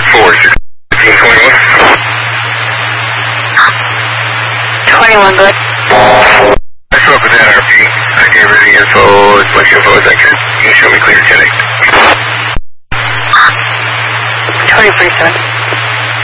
4, 16, 21. 21, good. I spoke with NRP. I gave her the info, as much info as I could. You show me clear 10-8. 23, 7.